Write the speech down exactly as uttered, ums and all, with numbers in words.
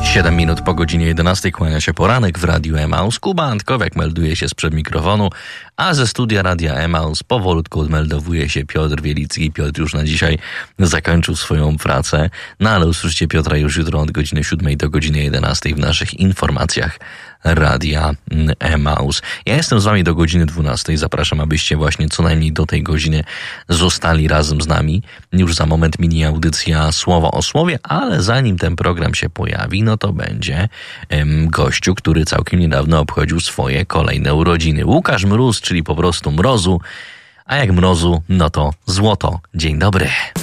siedem minut po godzinie jedenastej kłania się poranek w Radiu Emaus. Kuba Antkowiak melduje się sprzed mikrofonu, a ze studia Radia Emaus powolutku odmeldowuje się Piotr Wielicki. Piotr już na dzisiaj zakończył swoją pracę, no ale usłyszycie Piotra już jutro od godziny siódmej do godziny jedenastej w naszych informacjach Radia Emaus. Ja jestem z wami do godziny dwunastej. Zapraszam, abyście właśnie co najmniej do tej godziny zostali razem z nami. Już za moment mini audycja Słowo o Słowie, ale zanim ten program się pojawi, no to będzie em, gościu, który całkiem niedawno obchodził swoje kolejne urodziny. Łukasz Mróz, czyli po prostu Mrozu, a jak Mrozu, no to złoto. Dzień dobry.